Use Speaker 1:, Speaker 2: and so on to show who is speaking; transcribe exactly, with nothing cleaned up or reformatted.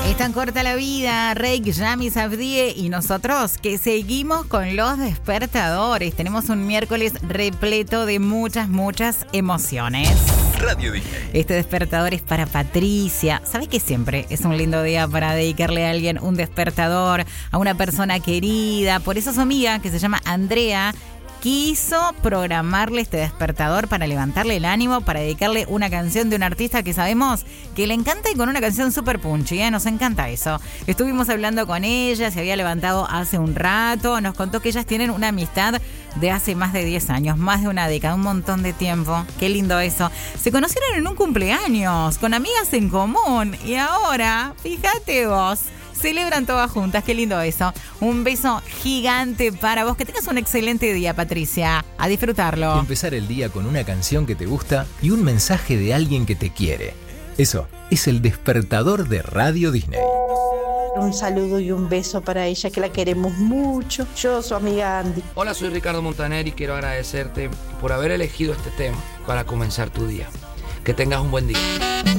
Speaker 1: Es tan corta la vida, Reik, Yami, Sabdie y nosotros que seguimos con los despertadores. Tenemos un miércoles repleto de muchas, muchas emociones.
Speaker 2: Radio Disney.
Speaker 1: Este despertador es para Patricia. ¿Sabes que siempre es un lindo día para dedicarle a alguien un despertador, a una persona querida? Por eso su amiga, que se llama Andrea, quiso programarle este despertador para levantarle el ánimo, para dedicarle una canción de un artista que sabemos que le encanta y con una canción súper punchy, ¿eh? Nos encanta eso. Estuvimos hablando con ella, se había levantado hace un rato, nos contó que ellas tienen una amistad de hace más de diez años, más de una década, un montón de tiempo. Qué lindo eso. Se conocieron en un cumpleaños, con amigas en común y ahora, fíjate vos, celebran todas juntas, qué lindo eso. Un beso gigante para vos. Que tengas un excelente día, Patricia. A disfrutarlo.
Speaker 2: Empezar el día con una canción que te gusta y un mensaje de alguien que te quiere. Eso es el despertador de Radio Disney.
Speaker 3: Un saludo y un beso para ella, que la queremos mucho. Yo, su amiga Andy.
Speaker 4: Hola, soy Ricardo Montaner y quiero agradecerte por haber elegido este tema para comenzar tu día. Que tengas un buen día.